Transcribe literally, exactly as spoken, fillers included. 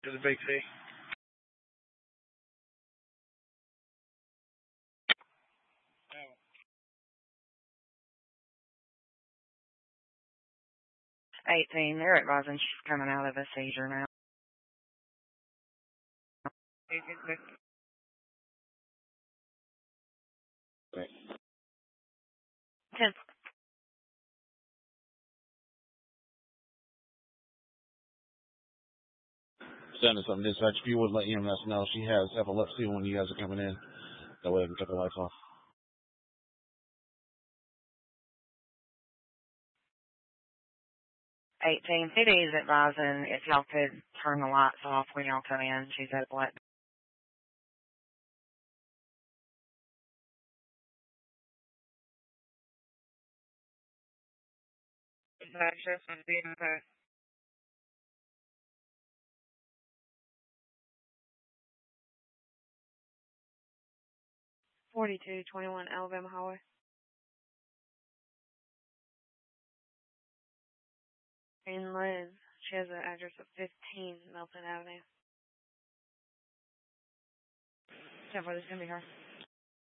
To the big C. eighteen, they're advising she's coming out of a seizure now. Okay. ten. Sending something dispatch. If you would let E M S know she has epilepsy when you guys are coming in. That way I can cut the lights off. eighteen, P D is advising if y'all could turn the lights off when y'all come in. She's at black. forty-two twenty-one Alabama Highway. And Liz, she has an address of fifteen Milton Avenue. So far, this is going to be her.